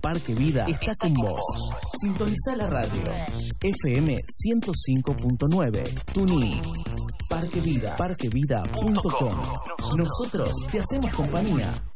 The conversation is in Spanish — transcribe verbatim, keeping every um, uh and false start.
Parque Vida está con vos. Sintoniza la radio. F M ciento cinco punto nueve. TuneIn. Parque Vida. parque vida punto com. Nosotros te hacemos compañía.